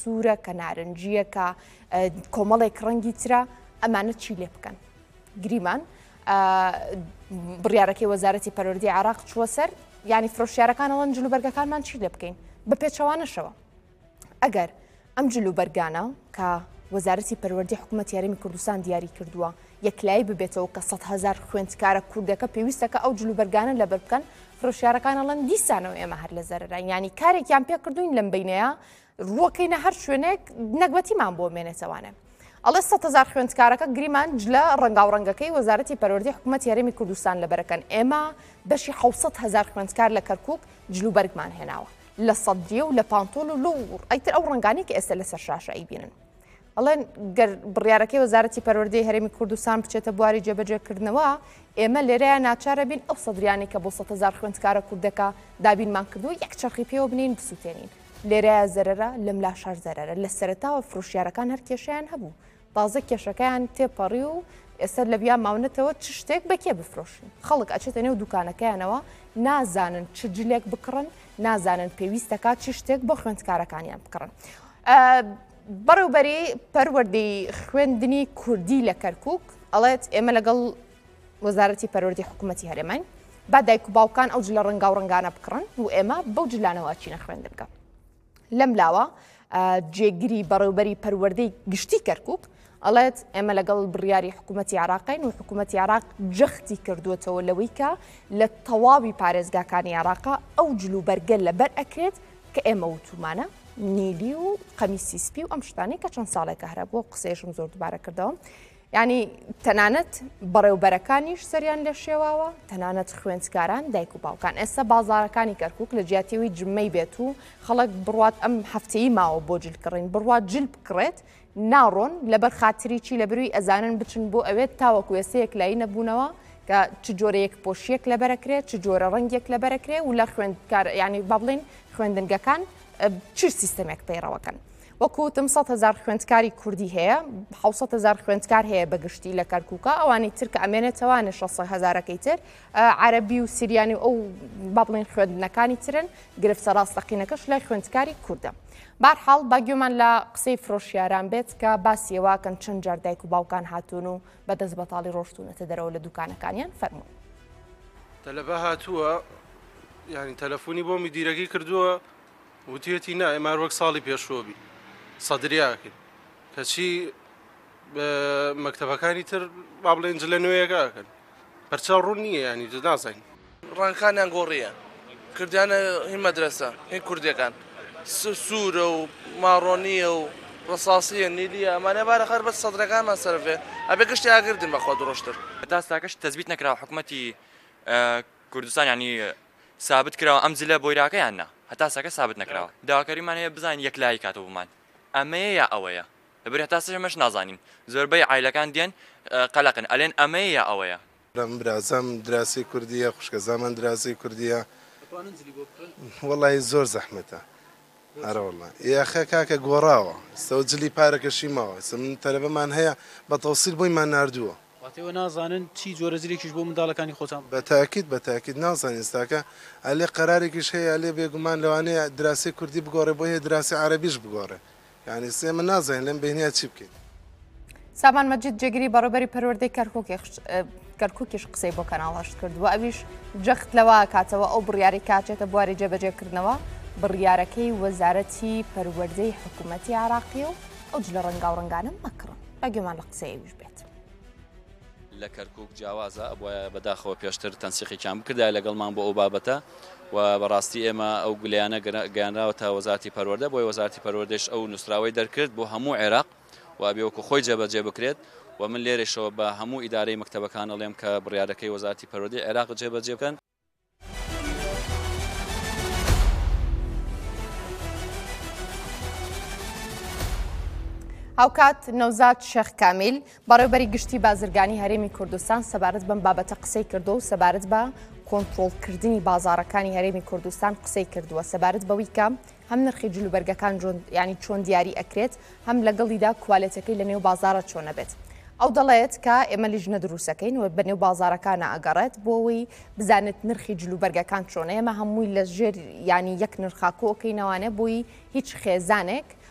سوورە کە نارنجیە کە کۆمەڵێک ڕەنگی ترە ئەمانە چی لێ بکەن گریمان بڕیارەکەی وەزارەتی پەروەردەی عێراق چووە سەر ینی فرۆشیارەکان ئەڵەن جلوبەرگەکانمان چی لێ بکەین بە پێچەوانەشەوە ئەگەر ئەم جلوبەرگانە کە وەزارەتی پەروەردەی حکوومەتی یاریمی کوردستان دیاری کردووە یەکلایی ببێتەوە کە 100,000 خوێندکارە کوردەکە پێویستەکە ئەو جلوبەرگانە لەبەر بکەن فرۆشیارەکان ئەڵەن دیسانەوە ئێمە هەر لە زەرەرا ینی کارێکیان پێ کردوین لەم بینەیە ڕووەکەینە هەر شوێنێک نەکبەتیمان بۆ مێنێتەوانێ ئەڵێ 100,000 خوێندکارەکە گریمان جلە ڕەنگاوڕەنگەکەی وەزارەتی پەروەردەی حکوومەتی یاریمی کوردستان لەبەرەکەن ئێمە بەشی 700,000 خوێندکار لە کەرکووک جلوبەرگمان هێناوە لە سەدیە و لە پانتۆل و ئەیتر ئەو ڕەنگانی کە ئێستا لەسەر شاشە ئەیبینن ئەڵێن گەر بڕیارەکەی وەزارەتی پەروەردەی هەرێمی کوردستان بچێتە بواری جێبەجێکردنەوە ئێمە لێرەیە ناچارە بین ئەو سەدریانی کە بۆ 100,000 خوێندکارە کوردەکە دابینمان کردو یەک چەرخی پێوە بنین بسووتێنین لێرەیە زەرەرە لەم لاشار زەرەرە لە سەرەتاوە فرۆشیارەکان هەر کێشیان هەبوو تازە کێشەکەیان تێپەڕی و ئێستا لە بیا ماونەتەوە چ شتێک بەکێ بفرۆشین خەڵک ئەچێتە نێو دوکانەکەیانەوە نازانن چ جلێک بکڕن نازانن پێویستەکە چ شتێک بۆ خوێندکارەکانیان بکڕن بەڕێوبەری پەروەردەی خوێندنی کوردی لە کەرکووک ئەڵێت ئێمە لەگەڵ وەزارەتی پەروەردەی حکوومەتی هەرێمان با دایک و باوکان ئەو جلە ڕەنگا و ڕەنگانە بکڕن و ئێمە بەو جلانەوە چینە خوێندنگە لەم لاوە جێگیری بەڕێوبەری پەروەردەی گشتی کەرکووک ئەڵێت ئێمە لەگەڵ بڕیاری حکوومەتی عێراقین و حکوومەتی عێراق جەختی کردووەتەوە لەوەی کە لە تەواوی پارێزگاکانی عێراقا ئەو جلوبەرگە لەبەر ئەکرێت کە ئێمە وتومانە نیلی و قەمیسی سپی و ئەم شتانی کە چەند ساڵێکە هەرە بۆ قسەیشم زۆر دووبارە کردەوە ینی تەنانەت بەڕێوبەرەکانیش سەریان لێ شێواوە تەنانەت خوێندکاران دایک و باوکان ئێستا بازارەکانی کەرکووک لە جیاتیەوەی جمەی بێت و خەڵک بڕوات ئەم هەفتەیی ماوە بۆ جلکڕین بڕوات جل بکڕێت ناڕۆن لەبەر خاتری چی لە بروی ئەزانن بچن بۆ ئەوێت تاوەکو ئێسەیەک لای نەبوونەوە کە چ جۆرەیەک پۆشیەک لەبەرەکرێت چ جۆرە ڕەنگێک لەبەرەکرێ و لە خوێندکار ینی با بڵێن خوێندنگەکان چ سیستەمێک پەیڕەوەکەن وەکوتم 100,000 خوێندکاری کوردی هەیە 700,000 خوێندکار هەیە بەگشتی لە کەرکووکە ئەوانی ترکە ئەمێنێتەوانە 600,000ەکەی تر عەرەبی و سیریانی و ئەو با بڵێن خوێندنەکانی ترن گرفتە ڕاستەقینەکەش لای خوێندکاری کووردە بارحاڵ باگوێمان لە قسەی فرۆشیاران بێت کە باسیەوەکەن چەند جار دایک و باوکان هاتوون و بەدەست بەتاڵی ڕۆشتونەتە دەرەوە لە دوکانەکانیان فەرموون تەلەبە هاتووە ینی تەلەفۆنی بۆ میدیرەکەی کردووە وتێتی نا ئێمە وەک ساڵی پێشۆبی سەدریاکرد کەچی مەکتەبەکانی تر با بڵێن جلە نوێیەکەکەن پەرچە ڕوون نییە ینی نازانین ڕانکانیان گۆڕیە کردیانە هی مەدرسە هی کوردەکان سوورە و ماڕۆنیە و ڕساسیە نیلیە ئەمانە بارە خەر بە سەدرەکانمان سەرفێ ئەبێ گشتی ئاگردن بەخوا درۆشتر تاستاکەش تەزبیت نەکراوە حکوومەتی کوردستان ینی سابت کراوە ئەم جلە بۆیراکەیان نا هەتا ساکە سابت نەکراوە داواکاریمان هەیە بزانین یەکلایی کاتەوە بمان ئەمەیە یا ئەوەیە لەبەر هەتا سەرمەش نازانین زۆربەی عایلەکان دێن قەلەقن ئەلێن ئەمەیە یا ئەوەیە برازم دراسی کوردیە خوشکەزامان دراسی کوردیە وەڵی زۆر زەحمەتە هەرە وڵڵا یاخە کاکە گۆڕاوە سەو جلی پارەکەشی ماوە من تەلەبەمان هەیە بە تەوسیل بۆیمان ناردووە واتەوە نازانن چی جۆرە زیرێکیش بۆ منداڵەکانی خۆتان بەتاکید نازانین ئێستاکە ئەلێ قەرارێکیش هەیە ئەلێ بێگومان لەوانەیە دراسی کوردی بگۆڕێ بۆ هەیە دراسی عەرەبیش بگۆڕێ یعنی سێمە نازانین لەم بینیا چی بکەین سامان مەجید جێگیری بەڕێوبەری پەروەردەی کەرکووکیش قسەی بۆ کەناڵ هەشت کردووە ئەویش جەخت لەوە کاتەوە ئەو بڕیاری کاچێتە بواری جێبەجێکردنەوە بڕیارەکەی وەزارەتی پەروەردەی حکوومەتی عێراقی و ئەو جلە ڕەنگا و ڕەنگانە مەکڕن بەگوێمان لە قسەیەویش بێت لە کەرکووک جیاوازە ئەوە بەداخەوە پێشتر تەنسیقێکیان بکردا لەگەڵمان بۆ ئەو بابەتە و بەڕاستی ئێمە ئەو گولیانە گەیانراوەتە وەزارەتی پەروەردە بۆی وەزارەتی پەروەردەش ئەو نووسراوەی دەرکرد بۆ هەموو عێراق و بێوەکو خۆی جێبەجێ بکرێت و من لێرەشەوە بە هەموو ئیدارەی مەکتەبەکان ئەڵێم کە بڕیارەکەی وەزارەتی پەروەردەی عێراق جێبەجێ بکەن هاوکات نەوزاد شێخ کامیل بەڕێوبەری گشتی بازرگانی هەرێمی کوردستان سەبارەت بەم بابەتە قسەی کردو و سەبارەت بە کۆنتڕۆڵکردنی بازارەکانی هەرێمی کوردستان قسەی کردووە سەبارەت بەوەی کە هەم نرخی جلوبەرگەکان ینی چۆن دیاری ئەکرێت هەم لەگەڵیدا کوالێتەکەی لە نێو بازارە چۆنە بێت ئەو دەڵێت کە ئێمە لیژنە دروستەکەین و بەنێو بازارەکانە ئەگەڕێت بۆەوەی بزانێت نرخی جلوبەرگەکان چۆنە ئێمە هەمووی لە ژێر ینی یەک نرخاکۆکەینەوانە بۆی هیچ خێزانێک